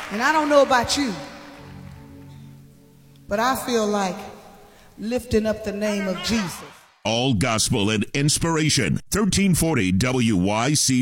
And I don't know about you, but I feel like lifting up the name of Jesus. All gospel and inspiration. 1340 WYCB.